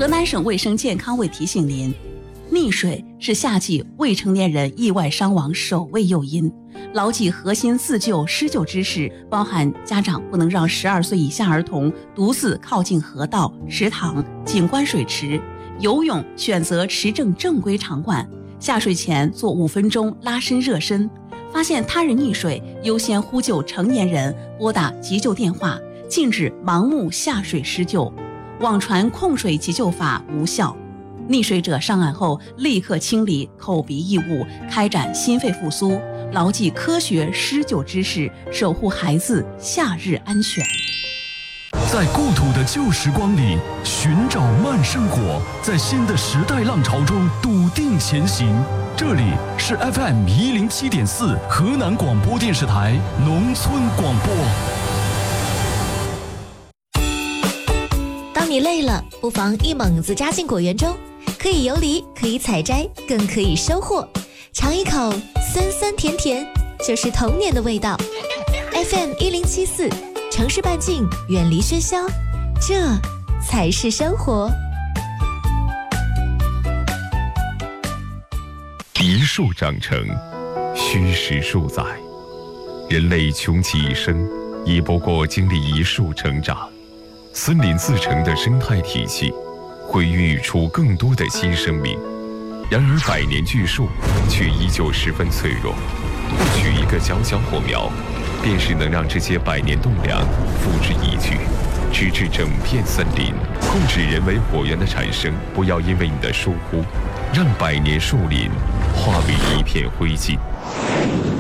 河南省卫生健康委提醒您，溺水是夏季未成年人意外伤亡首位诱因。牢记核心自救施救知识，包含家长不能让12岁以下儿童独自靠近河道、池塘、景观水池；游泳选择持证正规场馆；下水前做5分钟拉伸热身；发现他人溺水，优先呼救成年人，拨打急救电话，禁止盲目下水施救。网传控水急救法无效。溺水者上岸后立刻清理口鼻异物，开展心肺复苏，牢记科学施救知识，守护孩子夏日安全。 在故土的旧时光里寻找慢生活，在新的时代浪潮中笃定前行。这里是 FM107.4 河南广播电视台农村广播。 当你累了，不妨一猛子扎进果园中，可以游离，可以采摘，更可以收获。尝一口酸酸甜甜，就是童年的味道。FM1074，城市半径，远离喧嚣，这才是生活。 一树长成，虚实数载。人类穷其一生，亦不过经历一树成长。森林自成的生态体系，会孕育出更多的新生命。然而百年巨树却依旧十分脆弱，不取一个小小火苗，便是能让这些百年栋梁付之一炬，直至整片森林。控制人为火源的产生，不要因为你的疏忽，让百年树林化为一片灰烬。